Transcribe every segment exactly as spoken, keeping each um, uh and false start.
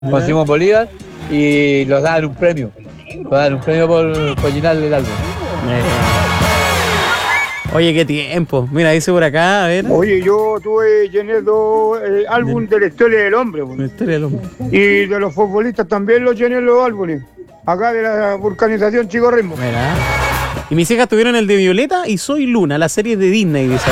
con Simón Bolívar y los dan un premio. Los dan un premio por, por llenarle el álbum. Oye, qué tiempo. Mira, dice por acá, a ver. Oye, yo tuve, llené dos eh, álbumes de la historia del hombre. La historia del hombre. Y de los futbolistas también los llené los álbumes. Acá de la vulcanización Chico Ritmo. Mira. Y mis hijas tuvieron el de Violeta y Soy Luna, la serie de Disney, dice.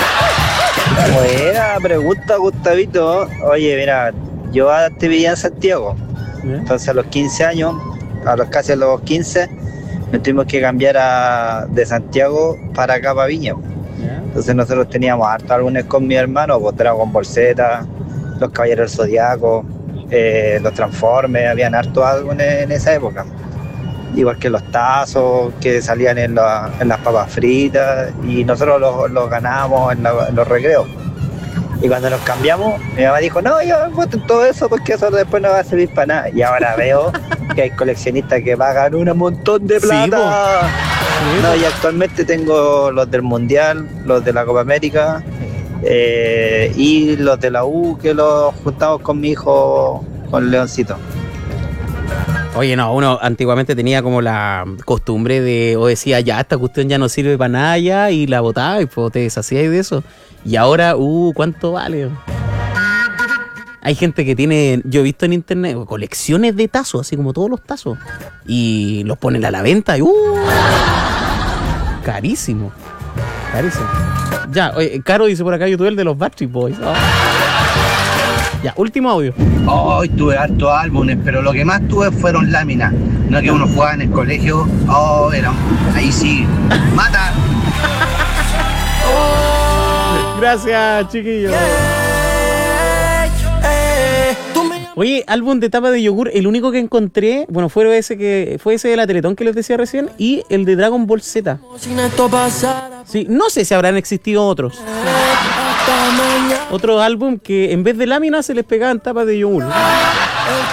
Buena pregunta, Gustavito. Oye, mira, yo antes vivía en Santiago. ¿Eh? Entonces a los quince años, a los casi a los quince, nos tuvimos que cambiar a, de Santiago para acá, para Viña. ¿Ya? Entonces nosotros teníamos hartos álbumes con mi hermano, pues Dragon Ball Z, Los Caballeros del Zodiaco, eh, Los Transformers, habían hartos álbumes en esa época. Igual que los tazos que salían en, la, en las papas fritas, y nosotros los, los ganábamos en, la, en los recreos. Y cuando nos cambiamos, mi mamá dijo, no, yo voten todo eso porque eso después no va a servir para nada. Y ahora veo que hay coleccionistas que pagan un montón de plata. Sí, Sí, no, y actualmente tengo los del Mundial, los de la Copa América, eh, y los de la U, que los juntamos con mi hijo, con Leoncito. Oye, no, uno antiguamente tenía como la costumbre de, o decía, ya, esta cuestión ya no sirve para nada ya, y la botaba y pues te deshacías de eso. Y ahora, uh, ¿cuánto vale? Hay gente que tiene, yo he visto en internet, colecciones de tazos, así como todos los tazos, y los ponen a la venta y uh, carísimo, carísimo. Ya, oye, Caro dice por acá, yo tuve el de los Backstreet Boys. Oh. Ya, último audio. Hoy oh, tuve hartos álbumes, pero lo que más tuve fueron láminas. No que uno jugaba en el colegio. Oh, era ahí sí. ¡Mata! Gracias, chiquillos. Oye, álbum de tapa de yogur, el único que encontré, bueno, fue ese que fue ese de la Teletón que les decía recién, y el de Dragon Ball Z. Sí, no sé si habrán existido otros. Otro álbum que en vez de láminas se les pegaban tapas de yogur.